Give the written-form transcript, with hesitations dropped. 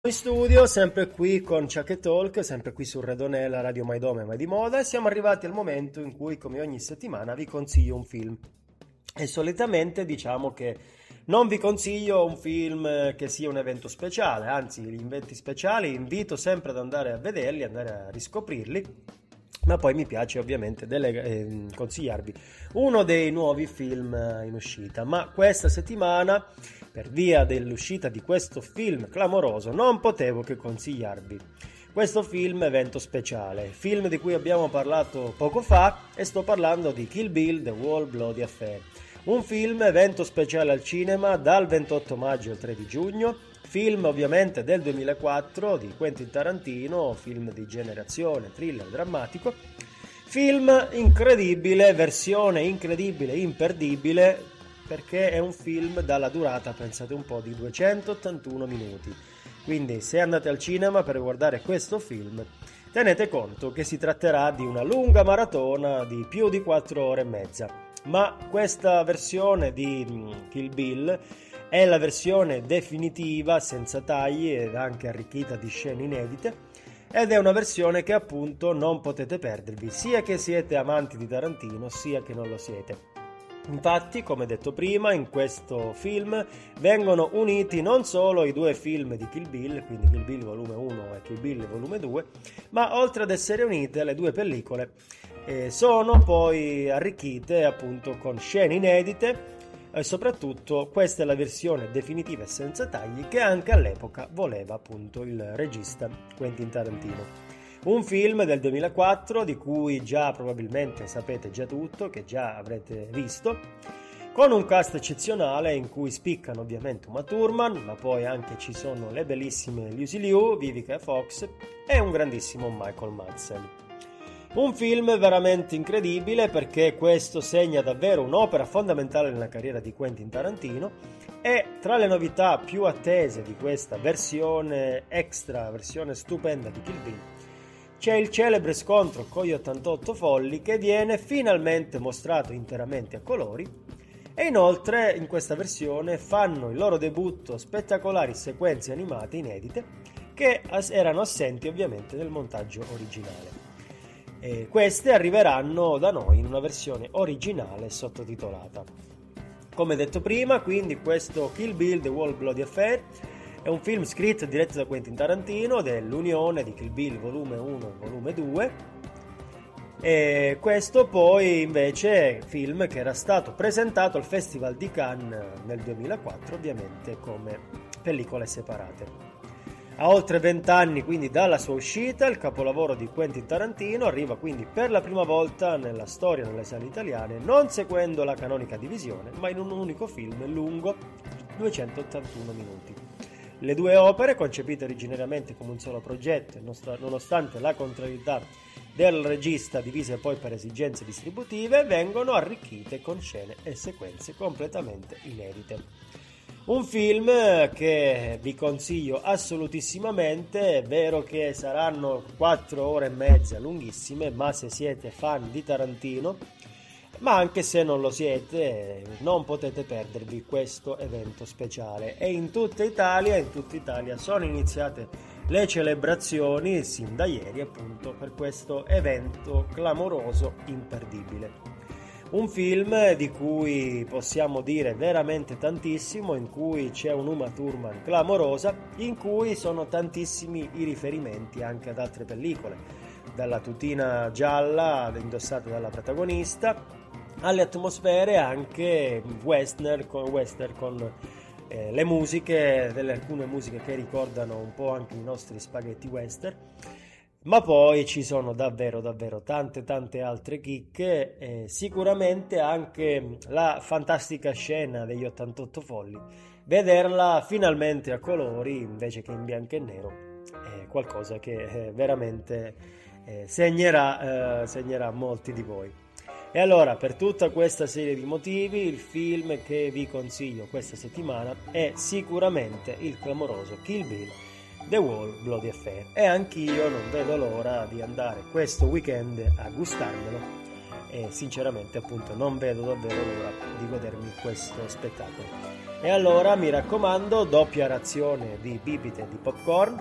In studio, sempre qui con Chuck e Talk, sempre qui su Redonella, Radio Mai Dome, Mai di Moda, e siamo arrivati al momento in cui, come ogni settimana, vi consiglio un film. E solitamente diciamo che non vi consiglio un film che sia un evento speciale, anzi, gli eventi speciali invito sempre ad andare a vederli, andare a riscoprirli. Ma poi mi piace ovviamente consigliarvi uno dei nuovi film in uscita. Ma questa settimana, per via dell'uscita di questo film clamoroso, non potevo che consigliarvi questo film evento speciale, film di cui abbiamo parlato poco fa, e sto parlando di Kill Bill, The Wall Bloody Affair. Un film evento speciale al cinema dal 28 maggio al 3 di giugno. Film ovviamente del 2004 di Quentin Tarantino, film di generazione, thriller drammatico, film incredibile, versione incredibile, imperdibile, perché è un film dalla durata, pensate un po', di 281 minuti. Quindi se andate al cinema per guardare questo film, tenete conto che si tratterà di una lunga maratona di più di 4 ore e mezza. Ma questa versione di Kill Bill è la versione definitiva, senza tagli ed anche arricchita di scene inedite, ed è una versione che appunto non potete perdervi, sia che siete amanti di Tarantino, sia che non lo siete. Infatti, come detto prima, in questo film vengono uniti non solo i due film di Kill Bill, quindi Kill Bill volume 1 e Kill Bill volume 2, ma oltre ad essere unite le due pellicole sono poi arricchite appunto con scene inedite. E soprattutto questa è la versione definitiva e senza tagli che anche all'epoca voleva appunto il regista Quentin Tarantino. Un film del 2004 di cui già probabilmente sapete già tutto, che già avrete visto, con un cast eccezionale in cui spiccano ovviamente Uma Thurman, ma poi anche ci sono le bellissime Lucy Liu, Vivica Fox e un grandissimo Michael Madsen. Un film veramente incredibile, perché questo segna davvero un'opera fondamentale nella carriera di Quentin Tarantino, e tra le novità più attese di questa versione extra, versione stupenda di Kill Bill, c'è il celebre scontro con gli 88 folli, che viene finalmente mostrato interamente a colori, e inoltre in questa versione fanno il loro debutto spettacolari sequenze animate inedite che erano assenti ovviamente nel montaggio originale. E queste arriveranno da noi in una versione originale sottotitolata. Come detto prima, quindi questo Kill Bill The Wall Bloody Affair è un film scritto e diretto da Quentin Tarantino, dell'unione di Kill Bill volume 1 e volume 2, e questo poi invece è un film che era stato presentato al Festival di Cannes nel 2004, ovviamente come pellicole separate. A oltre 20 anni quindi dalla sua uscita, il capolavoro di Quentin Tarantino arriva quindi per la prima volta nella storia nelle sale italiane, non seguendo la canonica divisione, ma in un unico film lungo 281 minuti. Le due opere, concepite originariamente come un solo progetto, nonostante la contrarietà del regista divise poi per esigenze distributive, vengono arricchite con scene e sequenze completamente inedite. Un film che vi consiglio assolutissimamente. È vero che saranno 4 ore e mezza lunghissime, ma se siete fan di Tarantino, ma anche se non lo siete, non potete perdervi questo evento speciale. E in tutta Italia sono iniziate le celebrazioni sin da ieri appunto per questo evento clamoroso, imperdibile. Un film di cui possiamo dire veramente tantissimo, in cui c'è un Uma Thurman clamorosa, in cui sono tantissimi i riferimenti anche ad altre pellicole, dalla tutina gialla indossata dalla protagonista, alle atmosfere anche western con le musiche, alcune musiche che ricordano un po' anche i nostri spaghetti western. Ma poi ci sono davvero tante altre chicche, sicuramente anche la fantastica scena degli 88 folli, vederla finalmente a colori invece che in bianco e nero è qualcosa che veramente segnerà molti di voi. E allora, per tutta questa serie di motivi, il film che vi consiglio questa settimana è sicuramente il clamoroso Kill Bill The Wall Bloody Affair, e anch'io non vedo l'ora di andare questo weekend a gustarmelo e sinceramente appunto non vedo davvero l'ora di godermi questo spettacolo. E allora mi raccomando, doppia razione di bibite e di popcorn,